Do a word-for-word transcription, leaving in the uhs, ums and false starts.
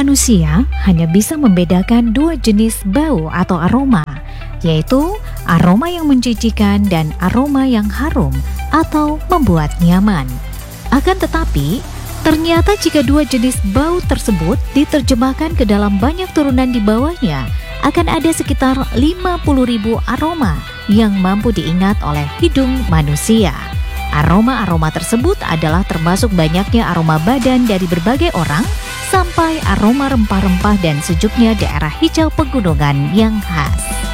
manusia hanya bisa membedakan dua jenis bau atau aroma, yaitu aroma yang menjijikan dan aroma yang harum atau membuat nyaman. Akan tetapi, ternyata jika dua jenis bau tersebut diterjemahkan ke dalam banyak turunan di bawahnya, akan ada sekitar lima puluh ribu aroma yang mampu diingat oleh hidung manusia. Aroma-aroma tersebut adalah termasuk banyaknya aroma badan dari berbagai orang sampai aroma rempah-rempah dan sejuknya daerah hijau pegunungan yang khas.